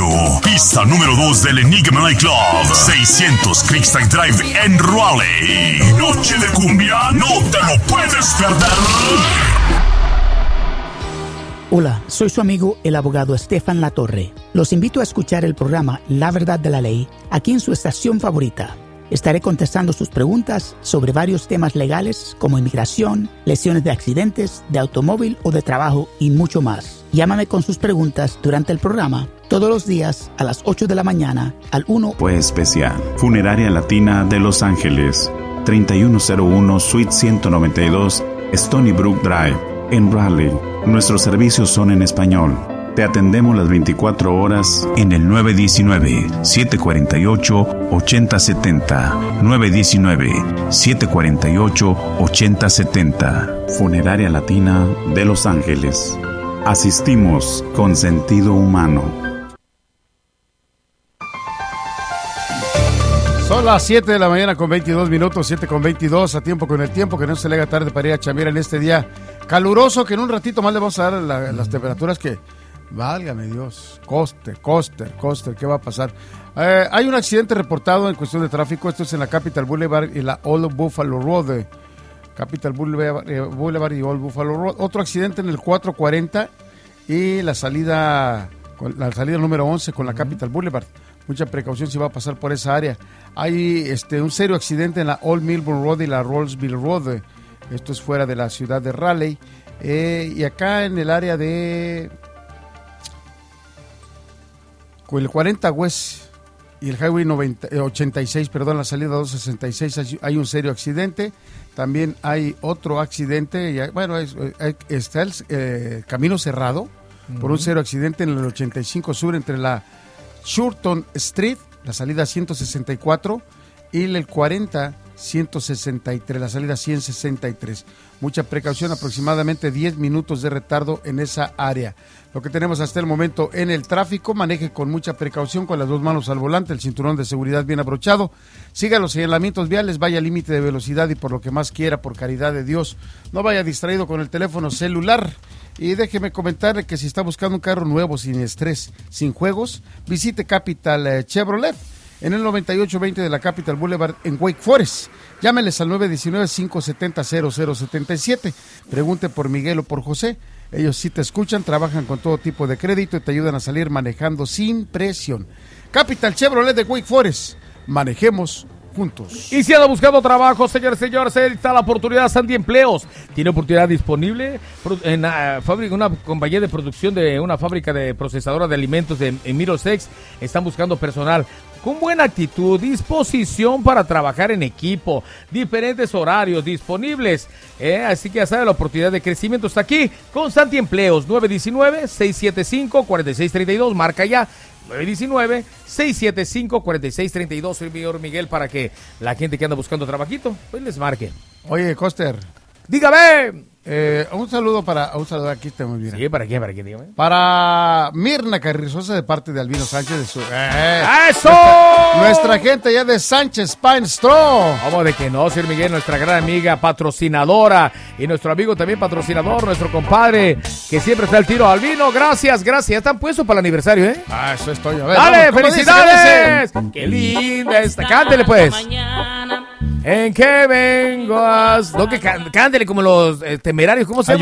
Radio, pista número 2 del Enigma Night Club, 600 Creekside Drive en Raleigh. Noche de cumbia, no te lo puedes perder. Hola, soy su amigo el abogado Estefan Latorre. Los invito a escuchar el programa La Verdad de la Ley aquí en su estación favorita. Estaré contestando sus preguntas sobre varios temas legales como inmigración, lesiones de accidentes, de automóvil o de trabajo y mucho más. Llámame con sus preguntas durante el programa todos los días a las 8 de la mañana al 1. Fue especial. Funeraria Latina de Los Ángeles, 3101 Suite 192 Stony Brook Drive, en Raleigh. Nuestros servicios son en español. Te atendemos las 24 horas en el 919-748-8070. 919-748-8070. Funeraria Latina de Los Ángeles. Asistimos con sentido humano. Son las 7 de la mañana con 22 minutos, 7 con 22, a tiempo con el tiempo, que no se le haga tarde para ir a chambear en este día caluroso, que en un ratito más le vamos a dar las temperaturas que, válgame Dios, Coster, ¿qué va a pasar? Hay un accidente reportado en cuestión de tráfico, esto es en la Capitol Boulevard y la Old Buffalo Road, Capitol Boulevard y Old Buffalo Road. Otro accidente en el 440 y la salida número 11 con la Capitol Boulevard. Mucha precaución si va a pasar por esa área. Hay un serio accidente en la Old Milburn Road y la Rollsville Road. Esto es fuera de la ciudad de Raleigh. Y acá en el área de el 40 West y el Highway 86, la salida 266, hay un serio accidente. También hay otro accidente. Bueno, está el camino cerrado por un serio accidente en el 85 Sur entre la Shurton Street, la salida 164, y el 40-163, la salida 163. Mucha precaución, aproximadamente 10 minutos de retardo en esa área. Lo que tenemos hasta el momento en el tráfico: maneje con mucha precaución, con las dos manos al volante, el cinturón de seguridad bien abrochado, siga los señalamientos viales, vaya al límite de velocidad y por lo que más quiera, por caridad de Dios, no vaya distraído con el teléfono celular. Y déjeme comentarle que si está buscando un carro nuevo, sin estrés, sin juegos, visite Capital Chevrolet en el 9820 de la Capitol Boulevard en Wake Forest. Llámeles al 919-570-0077. Pregunte por Miguel o por José. Ellos sí te escuchan, trabajan con todo tipo de crédito y te ayudan a salir manejando sin presión. Capital Chevrolet de Wake Forest. Manejemos juntos. Y si anda buscando trabajo, señores, está la oportunidad Sandy Empleos. Tiene oportunidad disponible en una compañía de producción de una fábrica de procesadora de alimentos en Middlesex. Están buscando personal con buena actitud, disposición para trabajar en equipo, diferentes horarios disponibles. Así que ya sabe, la oportunidad de crecimiento está aquí con Santi Empleos. 919-675-4632. Marca ya. 919-675-4632, señor Miguel, para que la gente que anda buscando trabajito, pues les marque. Oye, Coster, dígame. Un saludo aquí está muy bien. Sí, ¿para quién? Dígame. Para Mirna Carrizosa, de parte de Albino Sánchez de su ¡eso! Nuestra gente allá de Sánchez Pine Straw. ¿Cómo de que no, señor Miguel? Nuestra gran amiga patrocinadora y nuestro amigo también patrocinador, nuestro compadre que siempre está al tiro. Albino, gracias. Ya están puestos para el aniversario, ¿eh? Eso estoy. A ver, ¡dale, vamos, felicidades! ¡Qué linda esta! Cántele, pues. ¿En qué vengo? No, que cántele como los temerarios. ¿Cómo se llama?